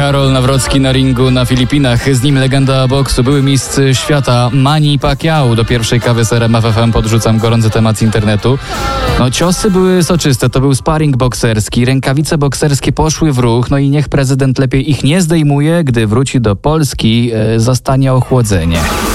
Karol Nawrocki na ringu na Filipinach. Z nim legenda boksu, były mistrz świata Manny Pacquiao. Do pierwszej kawy z RMF FM podrzucam gorący temat z internetu. No, ciosy były soczyste, to był sparring bokserski, rękawice bokserskie poszły w ruch, no i niech prezydent lepiej ich nie zdejmuje, gdy wróci do Polski, zastanie ochłodzenie.